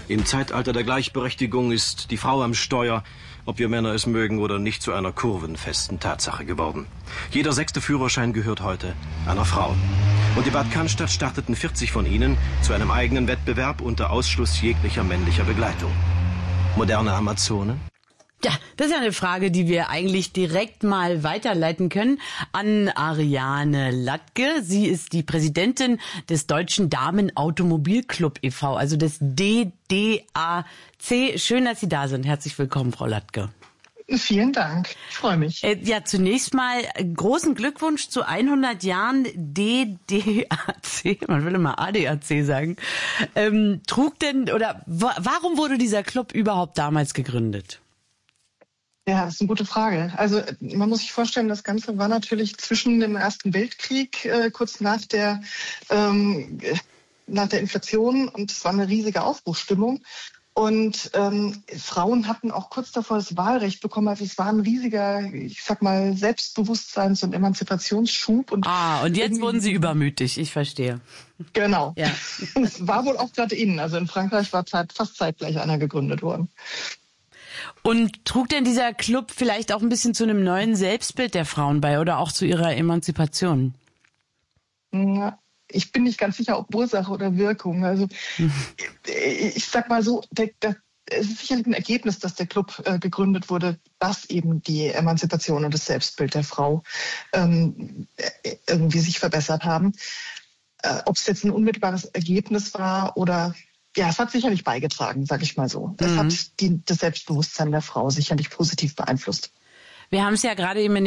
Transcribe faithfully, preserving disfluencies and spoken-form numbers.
Im Zeitalter der Gleichberechtigung ist die Frau am Steuer, ob wir Männer es mögen oder nicht, zu einer kurvenfesten Tatsache geworden. Jeder sechste Führerschein gehört heute einer Frau. Und in Bad Cannstatt starteten vierzig von ihnen zu einem eigenen Wettbewerb unter Ausschluss jeglicher männlicher Begleitung. Moderne Amazonen? Ja, das ist ja eine Frage, die wir eigentlich direkt mal weiterleiten können an Ariane Latke. Sie ist die Präsidentin des Deutschen Damen-Automobilclub e V, also des D D A C. Schön, dass Sie da sind. Herzlich willkommen, Frau Latke. Vielen Dank, ich freue mich. Äh, ja, zunächst mal großen Glückwunsch zu hundert Jahren D D A C, man will immer A D A C sagen. Ähm, trug denn, oder wa- warum wurde dieser Club überhaupt damals gegründet? Ja, das ist eine gute Frage. Also man muss sich vorstellen, das Ganze war natürlich zwischen dem Ersten Weltkrieg, äh, kurz nach der, ähm, nach der Inflation, und es war eine riesige Aufbruchsstimmung. Und ähm, Frauen hatten auch kurz davor das Wahlrecht bekommen. Also es war ein riesiger, ich sag mal, Selbstbewusstseins- und Emanzipationsschub. Und ah, und jetzt wurden Sie übermütig, ich verstehe. Genau. Ja. Es war wohl auch gerade innen. Also in Frankreich war Zeit, fast zeitgleich einer gegründet worden. Und trug denn dieser Club vielleicht auch ein bisschen zu einem neuen Selbstbild der Frauen bei oder auch zu ihrer Emanzipation? Ja, ich bin nicht ganz sicher, ob Ursache oder Wirkung. Also mhm. ich sag mal so, der, der, es ist sicherlich ein Ergebnis, dass der Club äh, gegründet wurde, dass eben die Emanzipation und das Selbstbild der Frau ähm, irgendwie sich verbessert haben. Äh, ob es jetzt ein unmittelbares Ergebnis war oder... Ja, es hat sicherlich beigetragen, sag ich mal so. Es mhm. hat die, das Selbstbewusstsein der Frau sicherlich positiv beeinflusst. Wir haben es ja gerade eben in